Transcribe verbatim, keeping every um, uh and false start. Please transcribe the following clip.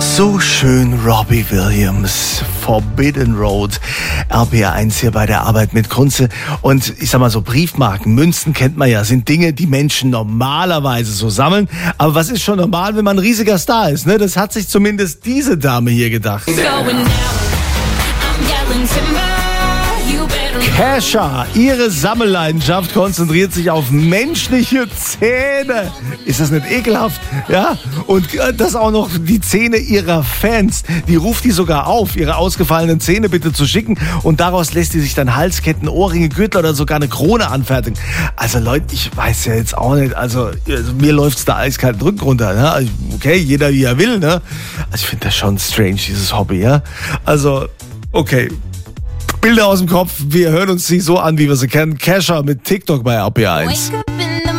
So schön, Robbie Williams, Forbidden Road, R P R eins hier bei der Arbeit mit Kunze. Und ich sag mal so, Briefmarken, Münzen kennt man ja, sind Dinge, die Menschen normalerweise so sammeln. Aber was ist schon normal, wenn man ein riesiger Star ist, ne? Das hat sich zumindest diese Dame hier gedacht. Kesha, ihre Sammelleidenschaft konzentriert sich auf menschliche Zähne. Ist das nicht ekelhaft? Ja? Und das auch noch die Zähne ihrer Fans. Die ruft die sogar auf, ihre ausgefallenen Zähne bitte zu schicken. Und daraus lässt die sich dann Halsketten, Ohrringe, Gürtel oder sogar eine Krone anfertigen. Also Leute, ich weiß ja jetzt auch nicht, also, also mir läuft's da eiskalt den Rücken runter. Ne? Okay, jeder wie er will. Ne? Also ich finde das schon strange, dieses Hobby. Ja? Also, okay. Bilder aus dem Kopf, wir hören uns sie so an, wie wir sie kennen. Kesha mit TikTok bei R P R eins.